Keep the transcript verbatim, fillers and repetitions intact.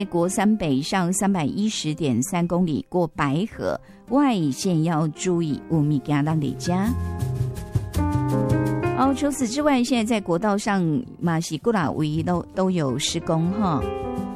国三北上三百一十点三公里过白河，外线要注意五米给让里加。哦，除此之外，现在在国道上马西古拉维都都有施工哈。